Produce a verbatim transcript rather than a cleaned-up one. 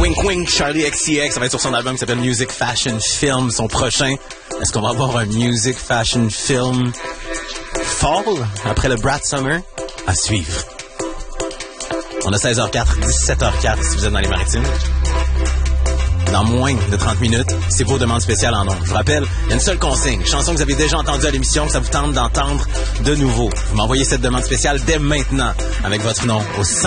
Wink Wink, Charlie X C X, ça va être sur son album qui s'appelle Music Fashion Film, son prochain. Est-ce qu'on va avoir un Music Fashion Film Fall après le Brat Summer? À suivre. On a seize heures quatre, dix-sept heures quatre si vous êtes dans les Maritimes. Dans moins de trente minutes, c'est vos demandes spéciales en nombre. Je vous rappelle, il y a une seule consigne. Chanson que vous avez déjà entendue à l'émission, que ça vous tente d'entendre de nouveau. Vous m'envoyez cette demande spéciale dès maintenant avec votre nom au